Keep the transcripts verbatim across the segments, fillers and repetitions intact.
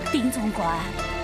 丁总管，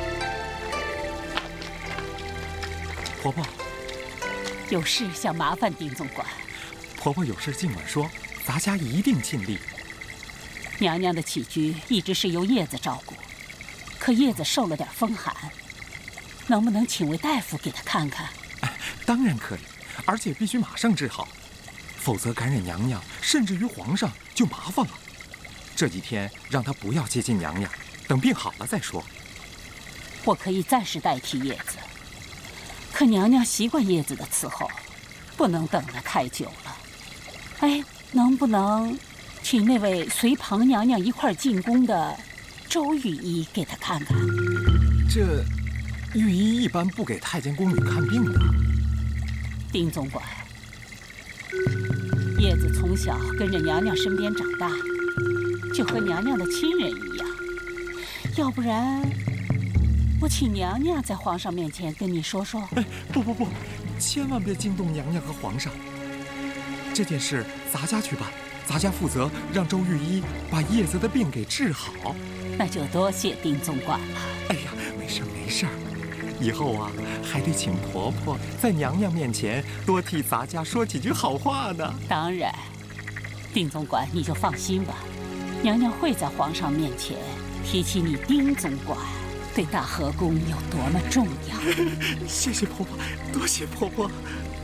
婆婆， 有事想麻烦丁总管。 婆婆有事尽管说，咱家一定尽力。 娘娘的起居一直是由叶子照顾，可叶子受了点风寒，能不能请位大夫给她看看？ 当然可以，而且必须马上治好，否则感染娘娘甚至于皇上就麻烦了。这几天让她不要接近娘娘，等病好了再说。 我可以暂时代替叶子，可娘娘习惯叶子的伺候，不能等得太久了。哎，能不能请那位随庞娘娘一块进宫的周御医给她看看？ 这御医一般不给太监宫女看病的。 丁总管，叶子从小跟着娘娘身边长大，就和娘娘的亲人一样。要不然，我请娘娘在皇上面前跟你说说。 哎，不不不，千万别惊动娘娘和皇上。这件事咱家去办，咱家负责让周御医把叶子的病给治好。 那就多谢丁总管了。 哎呀，没事没事，以后啊还得请婆婆在娘娘面前多替咱家说几句好话呢。 当然，丁总管你就放心吧，娘娘会在皇上面前提起你丁总管对大和宫有多么重要。 谢谢婆婆，多谢婆婆。